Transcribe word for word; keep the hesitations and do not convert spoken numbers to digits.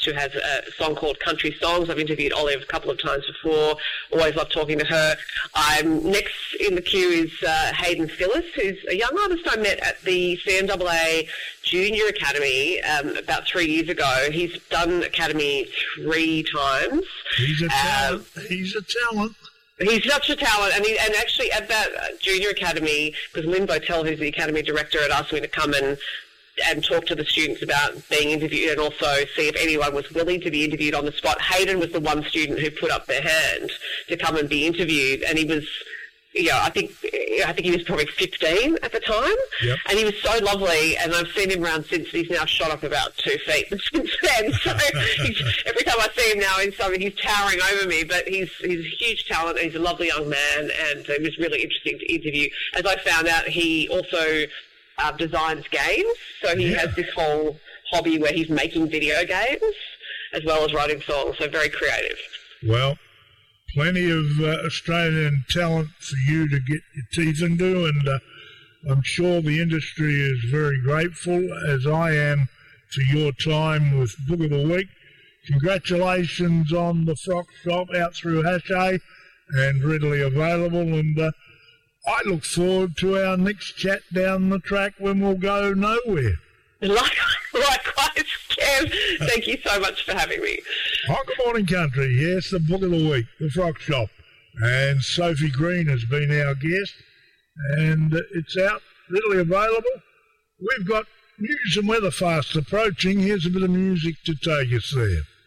who has a song called Country Songs. I've interviewed Olive a couple of times before. Always love talking to her. I'm next in the queue is uh, Hayden Phillis, who's a young artist I met at the C N A A Junior Academy um, about three years ago. He's done Academy three times. He's a talent. Um, He's a talent. He's such a talent, and, he, and actually at that uh, Junior Academy, because Lynn Botel, who's the Academy Director, had asked me to come and and talk to the students about being interviewed and also see if anyone was willing to be interviewed on the spot. Hayden was the one student who put up their hand to come and be interviewed, and he was, you know, I think I think he was probably fifteen at the time, yep. and he was so lovely, and I've seen him around since. He's now shot up about two feet since then, so he's, every time I see him now, he's, I mean, he's towering over me, but he's, he's a huge talent, and he's a lovely young man, and it was really interesting to interview. As I found out, he also uh, designs games, so he yeah. has this whole hobby where he's making video games as well as writing songs, so very creative. Well, plenty of uh, Australian talent for you to get your teeth into, and uh, I'm sure the industry is very grateful, as I am, for your time with Book of the Week. Congratulations on the Frock Shop out through Hachette and readily available, and uh, I look forward to our next chat down the track when we'll go nowhere. Likewise, Kev. Thank you so much for having me. Oh, good morning, country. Yes, the Book of the Week, the Frock Shop. And Sophie Green has been our guest, and it's out, readily available. We've got news and weather fast approaching. Here's a bit of music to take us there.